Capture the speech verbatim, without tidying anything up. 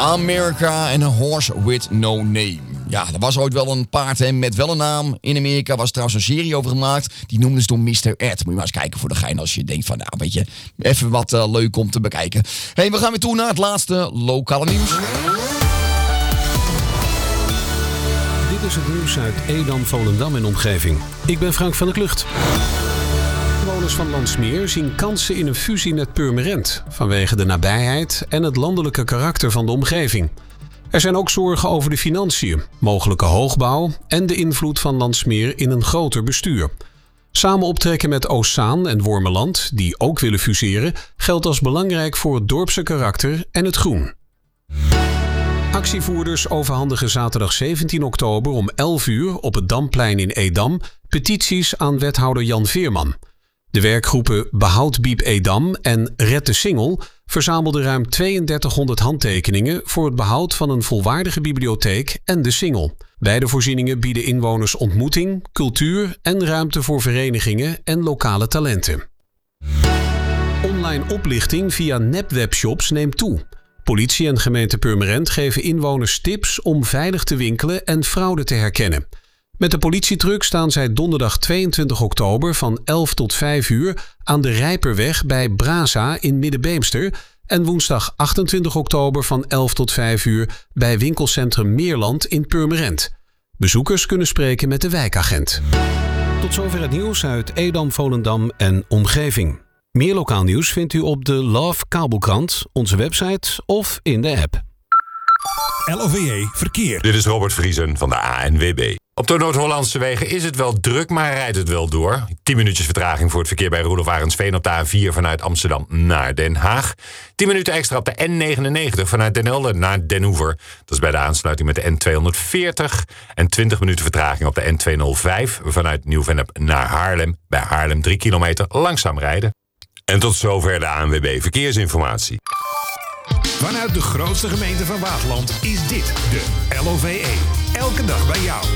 America and a Horse with No Name. Ja, er was ooit wel een paard hè, met wel een naam. In Amerika was er trouwens een serie over gemaakt. Die noemden ze toen mister Ed. Moet je maar eens kijken voor de gein als je denkt van... nou, weet je, even wat uh, leuk om te bekijken. Hey, we gaan weer toe naar het laatste lokale nieuws. Dit is het nieuws uit Edam, Volendam en omgeving. Ik ben Frank van der Klucht. Inwoners van Landsmeer zien kansen in een fusie met Purmerend... vanwege de nabijheid en het landelijke karakter van de omgeving. Er zijn ook zorgen over de financiën, mogelijke hoogbouw... en de invloed van Landsmeer in een groter bestuur. Samen optrekken met Oostzaan en Wormeland, die ook willen fuseren... geldt als belangrijk voor het dorpse karakter en het groen. Actievoerders overhandigen zaterdag zeventien oktober om elf uur... op het Damplein in Edam petities aan wethouder Jan Veerman... De werkgroepen Behoud Biep Edam en Red de Singel verzamelden ruim tweeëndertighonderd handtekeningen voor het behoud van een volwaardige bibliotheek en de Singel. Beide voorzieningen bieden inwoners ontmoeting, cultuur en ruimte voor verenigingen en lokale talenten. Online oplichting via nepwebshops neemt toe. Politie en gemeente Purmerend geven inwoners tips om veilig te winkelen en fraude te herkennen. Met de politietruck staan zij donderdag tweeëntwintig oktober van elf tot vijf uur aan de Rijperweg bij Braza in Middenbeemster en woensdag achtentwintig oktober van elf tot vijf uur bij winkelcentrum Meerland in Purmerend. Bezoekers kunnen spreken met de wijkagent. Tot zover het nieuws uit Edam, Volendam en omgeving. Meer lokaal nieuws vindt u op de Love Kabelkrant, onze website of in de app. L O V E Verkeer. Dit is Robert Vriesen van de A N W B. Op de Noord-Hollandse wegen is het wel druk, maar rijdt het wel door. tien minuutjes vertraging voor het verkeer bij Roelof Arendsveen op de A vier vanuit Amsterdam naar Den Haag. tien minuten extra op de N negenennegentig vanuit Den Helder naar Den Hoever. Dat is bij de aansluiting met de N tweehonderdveertig. En twintig minuten vertraging op de N tweehonderdvijf vanuit Nieuw-Vennep naar Haarlem. Bij Haarlem drie kilometer langzaam rijden. En tot zover de A N W B Verkeersinformatie. Vanuit de grootste gemeente van Waterland is dit de L O V E. Elke dag bij jou.